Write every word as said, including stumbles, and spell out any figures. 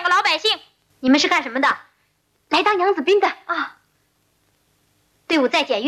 个老百姓。你们是干什么的？来当杨子斌的啊。队伍在检阅。